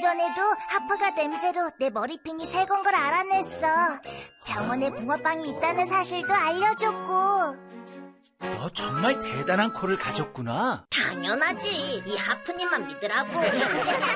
전에도 하프가 냄새로 내 머리핀이 새건 걸 알아냈어. 병원에 붕어빵이 있다는 사실도 알려줬고. 너 정말 대단한 코를 가졌구나. 당연하지. 이 하프님만 믿으라고.